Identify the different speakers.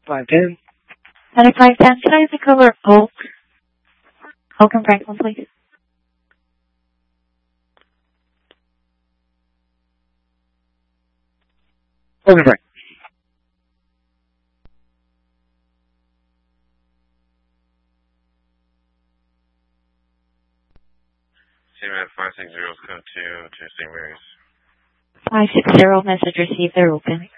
Speaker 1: 510.
Speaker 2: At a 510, can I have the color Oak? Oak and Franklin, please.
Speaker 1: Okay, Frank.
Speaker 3: CMAT 560 code 2 to St. Mary's.
Speaker 2: 560, message received, they're open.